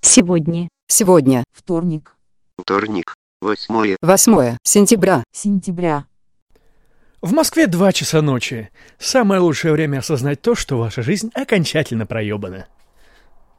Сегодня. Сегодня. Вторник. 8 сентября. Сентября. В Москве 2 часа ночи. Самое лучшее время осознать то, что ваша жизнь окончательно проебана.